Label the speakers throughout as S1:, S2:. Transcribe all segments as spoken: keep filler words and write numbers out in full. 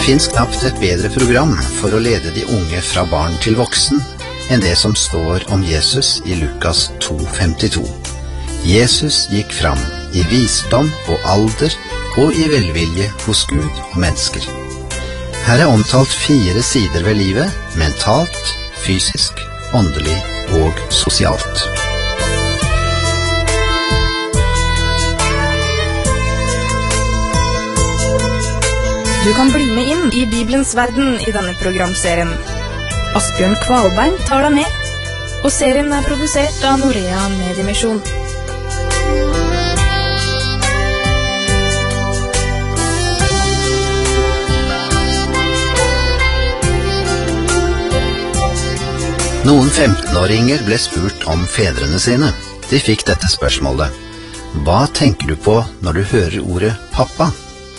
S1: finnes knapt et bedre program for å lede de unge fra barn til voksen enn det som står om Jesus i Lukas to femtito. Jesus gikk fram i visdom og alder og i velvilje hos Gud og mennesker. Her er omtalt fire sider ved livet: mentalt, fysisk, åndelig og sosialt.
S2: Du kan bli med inn i Bibelens verden i denne programserien. Asbjørn Kvalbein tar deg med, og serien er produsert av Norea Mediemisjon.
S1: Noen femtenåringer ble spurt om fedrene sine. De fikk dette spørsmålet: hva tenker du på når du hører ordet pappa?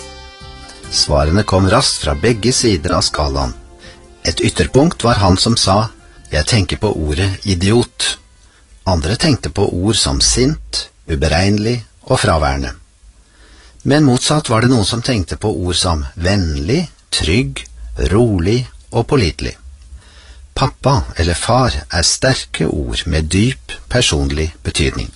S1: Svarene kom raskt fra begge sider av skalaen. Et ytterpunkt var han som sa: jeg tenker på ordet idiot. Andre tenkte på ord som sint, uberegnelig og fraværende. Men motsatt var det noen som tenkte på ord som vennlig, trygg, rolig og pålitelig. Pappa eller far er sterke ord med dyp personlig betydning.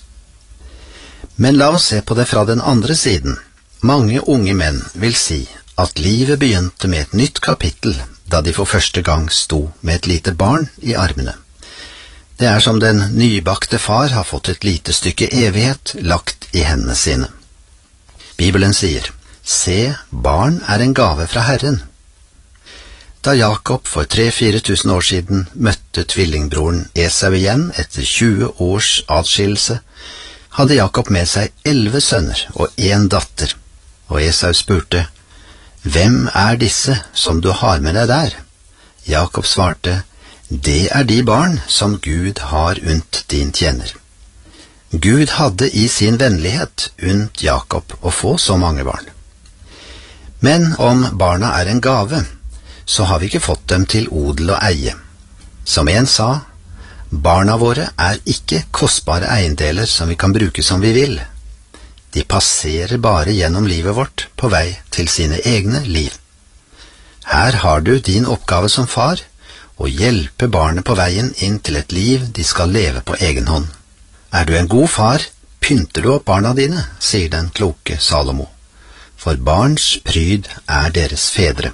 S1: Men la oss se på det fra den andre siden. Mange unge menn vil si at livet begynte med et nytt kapittel da de for første gang sto med et lite barn i armene. Det er som den nybakte far har fått et lite stykke evighet lagt i hendene sine. Bibelen sier: se, barn er en gave fra Herren. Da Jakob for tre-fire tusen år siden møtte tvillingbroren Esau igjen etter tjue års adskillelse, hadde Jakob med seg elleve sønner og en datter, og Esau spurte: hvem er disse som du har med deg der? Jakob svarte: det er de barn som Gud har unnt din tjener. Gud hadde i sin vennlighet unnt Jakob å få så mange barn. Men om barna er en gave, så har vi ikke fått dem til odel og eie. Som en sa: barna våre er ikke kostbare eiendeler som vi kan bruke som vi vil. De passerer bare gjennom livet vårt på vei til sine egne liv. Her har du din oppgave som far, å hjelpe barnet på veien inn til et liv de skal leve på egen hånd. Er du en god far, pynter du opp barna dine, sier den kloke Salomo. For barns pryd er deres fedre.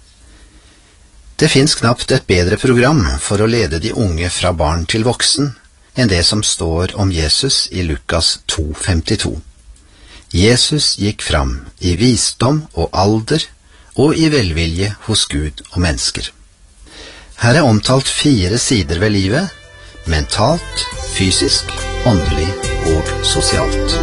S1: Det finnes knapt et bedre program for å lede de unge fra barn til voksen enn det som står om Jesus i Lukas to femtito. Jesus gikk fram i visdom og alder og i velvilje hos Gud og mennesker. Her er omtalt fire sider ved livet: mentalt, fysisk, åndelig og sosialt.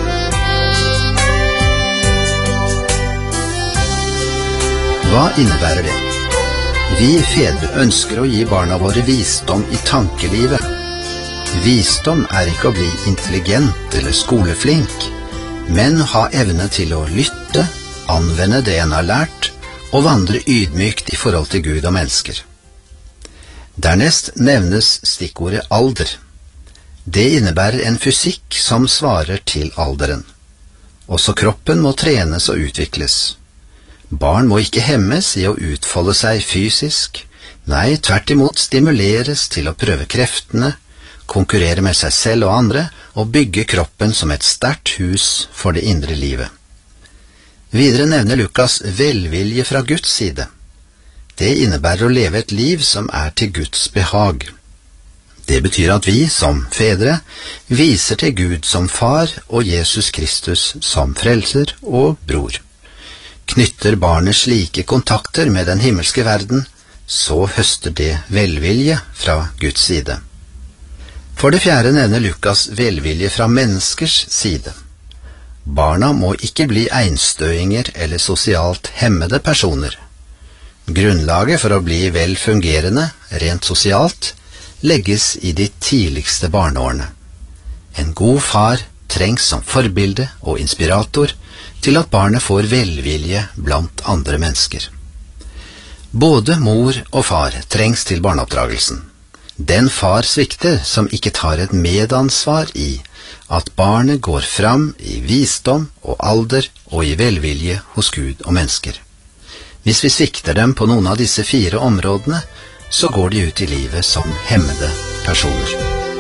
S1: Hva innebærer det? Vi fedre ønsker å gi barna våre visdom i tankelivet. Visdom er ikke å bli intelligent eller skoleflink, men ha evne til å lytte, anvende det en har lært, og vandre ydmykt i forhold til Gud og mennesker. Dernest nevnes stikkordet alder. Det innebærer en fysikk som svarer til alderen. Også kroppen må trenes og utvikles. Barn må ikke hemmes i å utfolde seg fysisk, nei, tvert imot stimuleres til å prøve kreftene, konkurrere med seg selv og andre, og bygge kroppen som et sterkt hus for det indre livet. Videre nevner Lukas velvilje fra Guds side. Det innebærer å leve et liv som er til Guds behag. Det betyr at vi, som fedre, viser til Gud som far og Jesus Kristus som frelser og bror. Knytter barnet slike kontakter med den himmelske verden, så høster det velvilje fra Guds side. For det fjerde nevner Lukas velvilje fra menneskers side. Barna må ikke bli einstøinger eller sosialt hemmede personer. Grunnlaget for å bli vel fungerende, rent sosialt, legges i de tidligste barneårene. En god far trengs som forbilde og inspirator til at barnet får velvilje blant andre mennesker. Både mor og far trengs til barneoppdragelsen. Den far svikter som ikke tar et medansvar i at barnet går fram i visdom og alder og i velvilje hos Gud og mennesker. Hvis vi svikter dem på noen av disse fire områdene, så går de ut i livet som hemmede personer.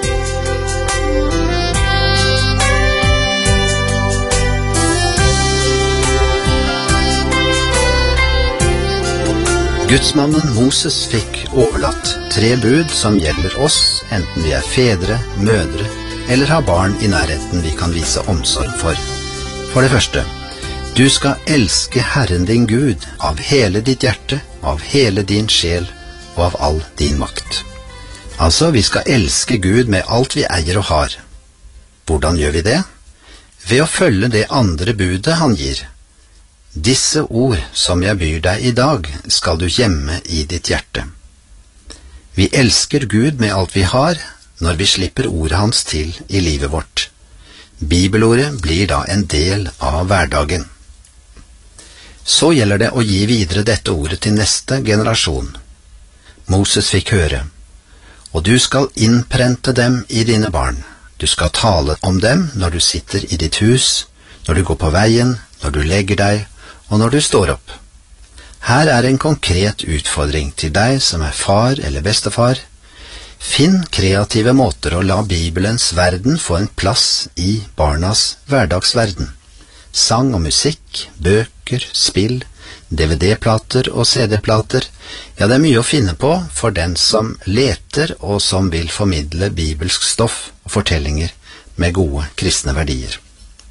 S1: Gudsmannen Moses fikk overlatt tre bud som gjelder oss, enten vi er fedre, mødre eller har barn i nærheten vi kan vise omsorg for. For det første, du skal elske Herren din Gud av hele ditt hjerte, av hele din sjel og av all din makt. Altså, vi skal elske Gud med alt vi eier og har. Hvordan gjør vi det? Ved å følge det andre budet han gir. Disse ord som jeg byr deg i dag, skal du gjemme i ditt hjerte. Vi elsker Gud med alt vi har, når vi slipper ordet hans til i livet vårt. Bibelordet blir da en del av hverdagen. Så gjelder det å gi videre dette ordet til neste generasjon. Moses fikk høre, og du skal innprente dem i dine barn. Du skal tale om dem når du sitter i ditt hus, når du går på veien, når du legger deg, og når du står opp. Her er en konkret utfordring til deg som er far eller bestefar. Finn kreative måter å la Bibelens verden få en plass i barnas hverdagsverden. Sang og musikk, bøker, spill, D V D-plater og C D-plater. Ja, det er mye å finne på for den som leter og som vil formidle bibelsk stoff og fortellinger med gode kristne verdier.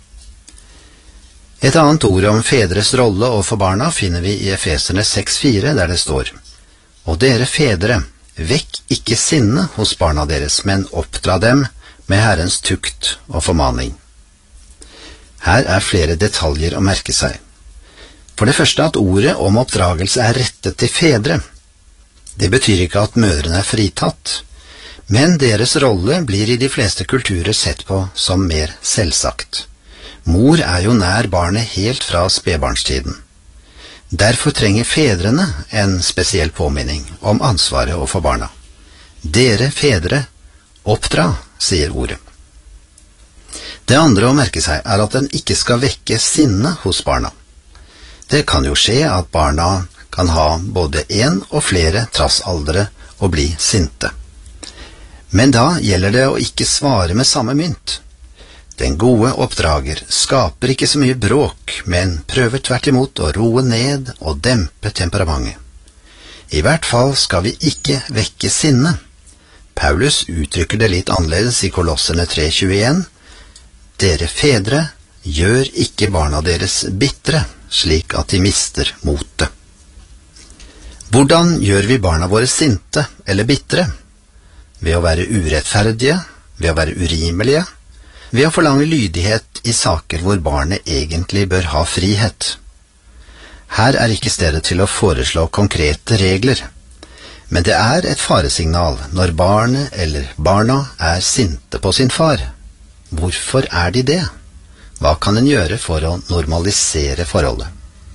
S1: Et annet ord om fedres rolle overfor barna finner vi i Efeserne seks fire, der det står: Og dere fedre, vekk ikke sinne hos barna deres, men oppdra dem med Herrens tukt og formaning. Her er flere detaljer å merke seg. For det første at ordet om oppdragelse er rettet til fedre. Det betyr ikke at mødrene er fritatt, men deres rolle blir i de fleste kulturer sett på som mer selvsagt. Mor er jo nær barnet helt fra spedbarnstiden. Derfor trenger fedrene en spesiell påminning om ansvaret overfor barna. Dere fedre, oppdra, sier ordet. Det andre å merke seg er at den ikke skal vekke sinne hos barna. Det kan jo skje at barna kan ha både en og flere trassaldre og bli sinte. Men da gjelder det å ikke svare med samme mynt. Den gode oppdrager skaper ikke så mye bråk, men prøver tvert imot å roe ned og dempe temperamentet. I hvert fall skal vi ikke vekke sinne. Paulus uttrykker det litt annerledes i Kolosserne tre tjueen. Dere fedre, gjør ikke barna deres bitre, slik at de mister motet. Hvordan gjør vi barna våre sinte eller bitre? Ved å være urettferdige, ved å være urimelige, ved å forlange lydighet i saker hvor barnet egentlig bør ha frihet. Her er ikke stedet til å foreslå konkrete regler, men det er et faresignal når barnet eller barna er sinte på sin far. Hvorfor er de det? Hva kan en gjøre for å normalisere forholdet?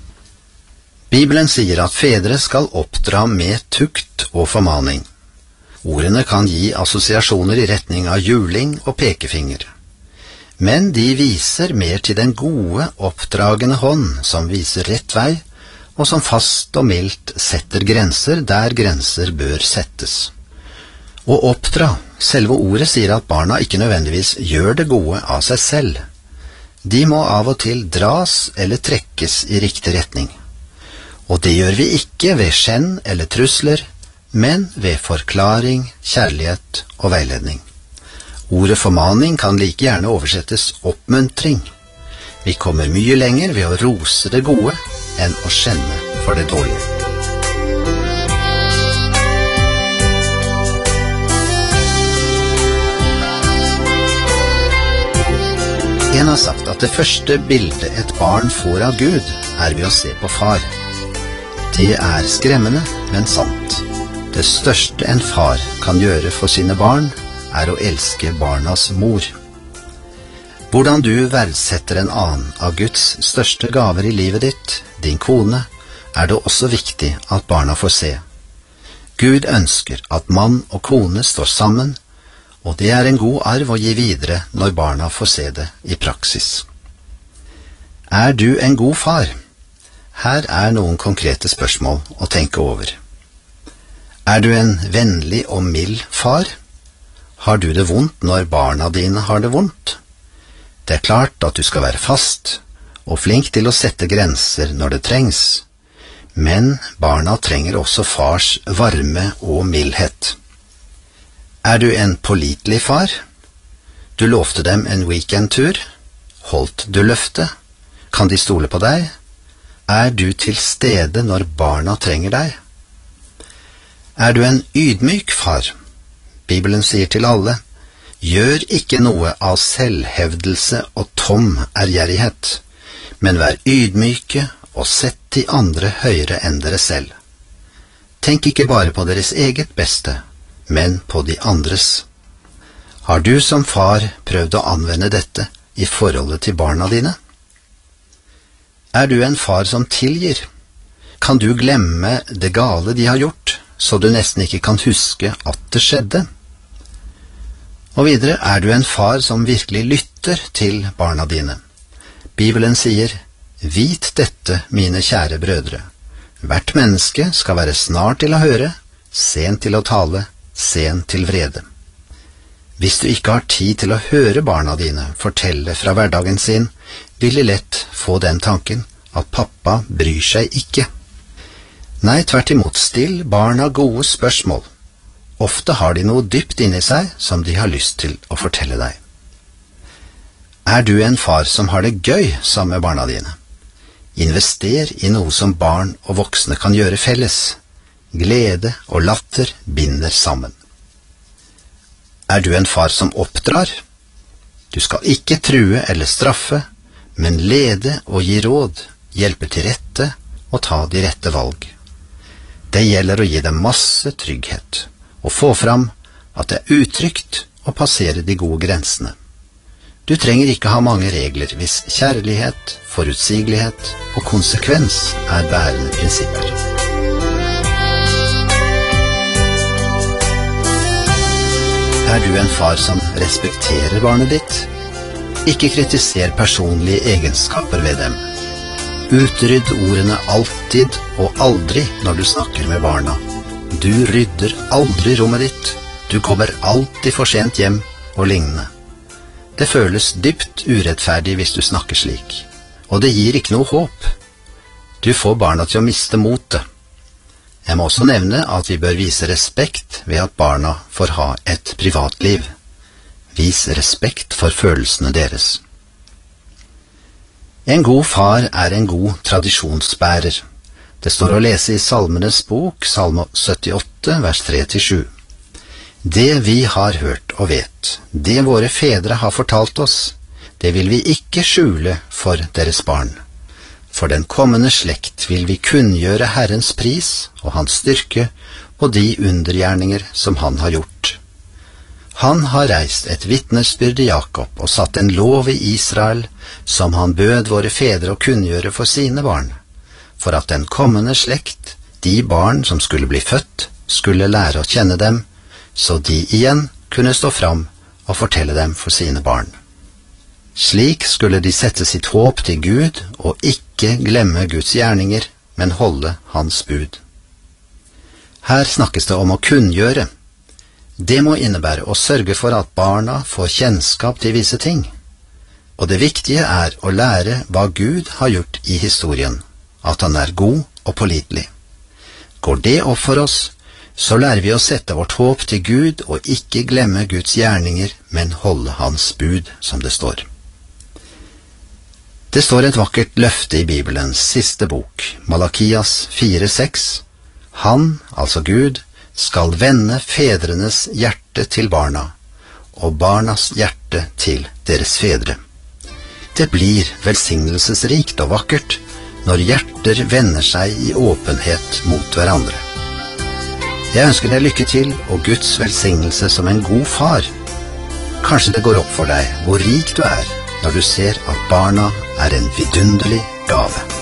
S1: Bibelen sier at fedre skal oppdra med tukt og formaning. Ordene kan gi assosiasjoner i retning av juling og pekefinger. Men de viser mer til den gode, oppdragende hånd som viser rett vei, og som fast og mildt setter grenser der grenser bør settes. Å oppdra, selve ordet sier at barna ikke nødvendigvis gjør det gode av seg selv. De må av og til dras eller trekkes i riktig retning. Og det gjør vi ikke ved skjenn eller trusler, men ved forklaring, kjærlighet og veiledning. Ordet formaning kan like gjerne oversettes oppmuntring. Vi kommer mye lenger ved å rose det gode enn å skjenne for det dårlige. En har sagt at det første bildet et barn får av Gud er ved å se på far. Det er skremmende, men sant. Det største en far kan gjøre for sine barn er å elske barnas mor. Hvordan du verdsetter en annen av Guds største gaver i livet ditt, din kone, er det også viktig at barna får se. Gud ønsker at mann og kone står sammen, og det er en god arv å gi videre når barna får se det i praksis. Er du en god far? Her er noen konkrete spørsmål å tenke over. Er du en vennlig og mild far? Har du det vondt når barna dine har det vondt? Det er klart at du skal være fast og flink til å sette grenser når det trengs, men barna trenger også fars varme og mildhet. Er du en pålitelig far? Du lovte dem en weekendtur. Holdt du løftet? Kan de stole på deg? Er du til stede når barna trenger deg? Er du en ydmyk far? Bibelen sier til alle, gjør ikke noe av selvhevdelse og tom ærgjerrighet, men vær ydmyke og sett de andre høyere enn dere selv. Tenk ikke bare på deres eget beste, men på de andres. Har du som far prøvd å anvende dette i forholdet til barna dine? Er du en far som tilgir? Kan du glemme det gale de har gjort, så du nesten ikke kan huske at det skjedde? Og videre, er du en far som virkelig lytter til barna dine? Bibelen sier, vit dette, mine kjære brødre. Hvert menneske skal være snart til å høre, sent til å tale, sent til vrede. Hvis du ikke har tid til å høre barna dine fortelle fra hverdagen sin, vil de lett få den tanken at pappa bryr seg ikke. Nei, tvert imot, still barna gode spørsmål. Ofte har de noe dypt inni seg som de har lyst til å fortelle deg. Er du en far som har det gøy sammen med barna dine? Invester i noe som barn og voksne kan gjøre felles. Glede og latter binder sammen. Er du en far som oppdrar? Du skal ikke true eller straffe, men lede og gi råd, hjelpe til rette og ta de rette valg. Det gjelder å gi dem masse trygghet, og få fram at det er utrygt å passere de gode grensene. Du trenger ikke ha mange regler hvis kjærlighet, forutsigelighet og konsekvens er bærende prinsipper. Er du en far som respekterer barnet ditt? Ikke kritiser personlige egenskaper ved dem. Utrydd ordene alltid og aldri når du snakker med barna. Du rydder aldri rommet ditt. Du kommer alltid for sent hjem og lignende. Det føles dypt urettferdig hvis du snakker slik, og det gir ikke noe håp. Du får barna til å miste motet. Jeg må også nevne at vi bør vise respekt ved at barna får ha et privatliv. Vis respekt for følelsene deres. En god far er en god tradisjonsbærer. Det står å lese i Salmenes bok, Salme syttiåtte, vers tre til sju. Det vi har hørt og vet, det våre fedre har fortalt oss, det vil vi ikke skjule for deres barn. For den kommende slekt vil vi kunngjøre Herrens pris og hans styrke og de undergjerninger som han har gjort. Han har reist et vitnesbyrd i Jakob og satt en lov i Israel som han bød våre fedre å kunngjøre for sine barn, for at den kommende slekt, de barn som skulle bli født, skulle lære å kjenne dem, så de igjen kunne stå fram og fortelle dem for sine barn. Slik skulle de sette sitt håp til Gud og ikke glemme Guds gjerninger, men holde hans bud. Her snakkes det om å kunngjøre. Det må innebære å sørge for at barna får kjennskap til visse ting. Og det viktige er å lære hva Gud har gjort i historien, at han er god og pålitelig. Går det opp for oss, så lærer vi å sette vårt håp til Gud og ikke glemme Guds gjerninger, men holde hans bud, som det står. Det står et vakkert løfte i Bibelens siste bok, Malakias fire seks. Han, altså Gud, skal vende fedrenes hjerte til barna, og barnas hjerte til deres fedre. Det blir velsignelsesrikt og vakkert når hjerter vender seg i åpenhet mot hverandre. Jeg ønsker deg lykke til og Guds velsignelse som en god far. Kanskje det går opp for deg hvor rik du er når du ser at barna er en vidunderlig gave.